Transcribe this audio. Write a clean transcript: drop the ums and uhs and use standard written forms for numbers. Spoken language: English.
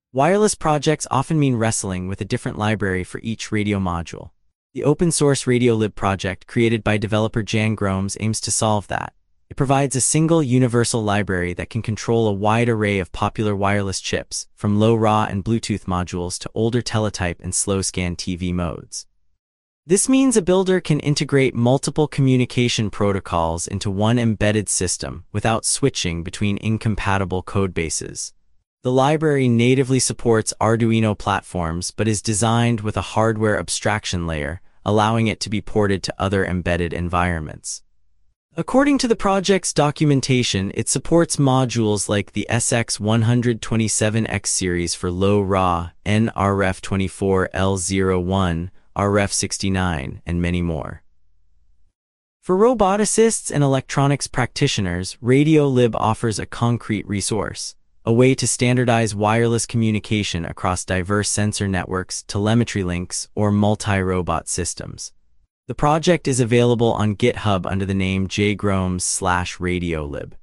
Wireless projects often mean wrestling with a different library for each radio module. The open-source Radiolib project, created by developer Jan Groms, aims to solve that. It provides a single universal library that can control a wide array of popular wireless chips, from low-Ra and Bluetooth modules to older teletype and slow-scan TV modes. This means a builder can integrate multiple communication protocols into one embedded system without switching between incompatible codebases. The library natively supports Arduino platforms but is designed with a hardware abstraction layer, allowing it to be ported to other embedded environments. According to the project's documentation, it supports modules like the SX127X series for low-Ra, nRF24L01, RF69, and many more. For roboticists and electronics practitioners, Radiolib offers a concrete resource, a way to standardize wireless communication across diverse sensor networks, telemetry links, or multi-robot systems. The project is available on GitHub under the name jgroms/Radiolib.